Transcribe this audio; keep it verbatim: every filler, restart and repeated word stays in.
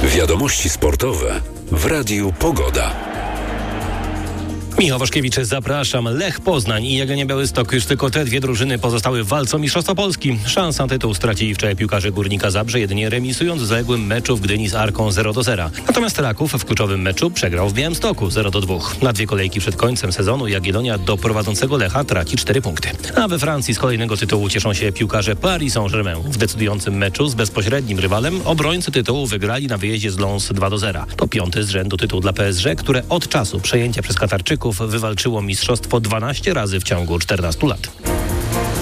Wiadomości sportowe w Radiu Pogoda. Michał Waszkiewicz, zapraszam. Lech Poznań i Jagiellonia Białystok. Już tylko te dwie drużyny pozostały w walce o Mistrzostwo Polski. Szans na tytuł stracili wczoraj piłkarze Górnika Zabrze, jedynie remisując w zaległym meczu w Gdyni z Arką zero do zera. Natomiast Raków w kluczowym meczu przegrał w Białymstoku zero do dwóch. Na dwie kolejki przed końcem sezonu Jagiellonia do prowadzącego Lecha traci cztery punkty. A we Francji z kolejnego tytułu cieszą się piłkarze Paris Saint-Germain. W decydującym meczu z bezpośrednim rywalem obrońcy tytułu wygrali na wyjeździe z Lens dwa do zera. To piąty z rzędu tytuł dla P S G, które od czasu przejęcia przez Katarczyków wywalczyło mistrzostwo dwanaście razy w ciągu czternastu lat.